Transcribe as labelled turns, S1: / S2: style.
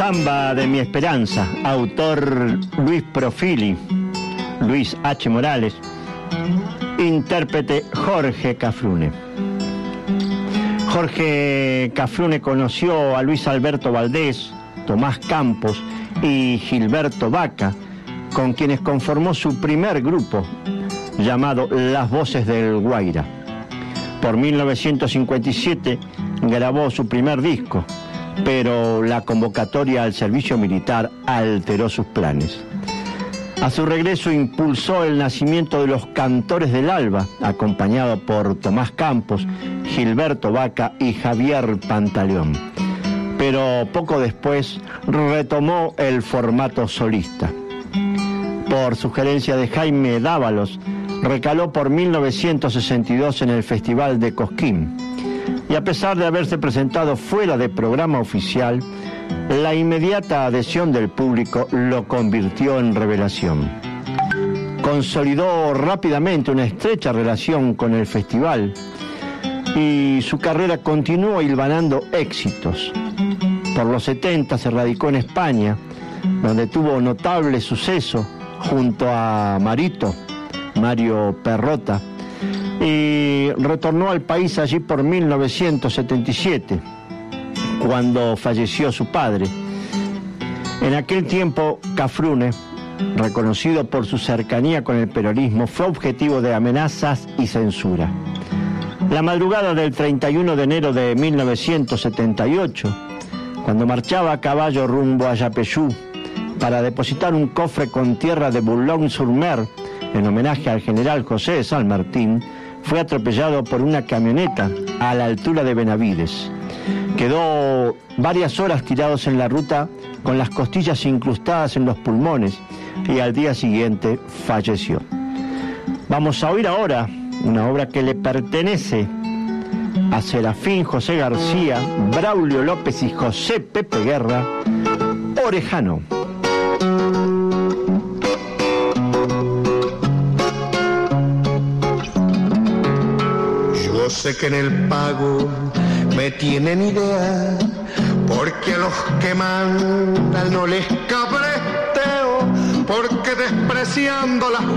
S1: Samba de mi esperanza, autor Luis Profili, Luis H. Morales, intérprete Jorge Cafrune. Jorge Cafrune conoció a Luis Alberto Valdés, Tomás Campos y Gilberto Vaca, con quienes conformó su primer grupo, llamado Las Voces del Guaira. Por 1957 grabó su primer disco, pero la convocatoria al servicio militar alteró sus planes. A su regreso impulsó el nacimiento de los Cantores del Alba, acompañado por Tomás Campos, Gilberto Vaca y Javier Pantaleón. Pero poco después retomó el formato solista. Por sugerencia de Jaime Dávalos, recaló por 1962 en el Festival de Cosquín. Y a pesar de haberse presentado fuera de programa oficial, la inmediata adhesión del público lo convirtió en revelación. Consolidó rápidamente una estrecha relación con el festival y su carrera continuó hilvanando éxitos. Por los 70 se radicó en España, donde tuvo notable suceso junto a Mario Perrota, y retornó al país allí por 1977, cuando falleció su padre. En aquel tiempo, Cafrune, reconocido por su cercanía con el peronismo, fue objetivo de amenazas y censura. La madrugada del 31 de enero de 1978, cuando marchaba a caballo rumbo a Yapeyú para depositar un cofre con tierra de Boulogne-sur-Mer en homenaje al general José de San Martín, fue atropellado por una camioneta a la altura de Benavides. Quedó varias horas tirados en la ruta con las costillas incrustadas en los pulmones y al día siguiente falleció. Vamos a oír ahora una obra que le pertenece a Serafín José García, Braulio López y José Pepe Guerra, Orejano.
S2: Yo sé que en el pago me tienen idea, porque a los que mandan no les cabresteo, porque despreciando las